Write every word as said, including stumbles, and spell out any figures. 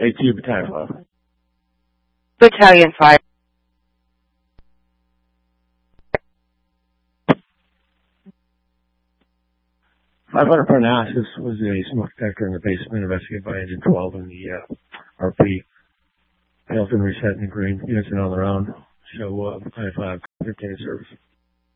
A two, Battalion five. Battalion five. five hundred Parnassus was a smoke detector in the basement investigated by Engine twelve and the uh, R P. Hailton reset in the green. Units are on their own. Show uh, Battalion five, fifteen in service.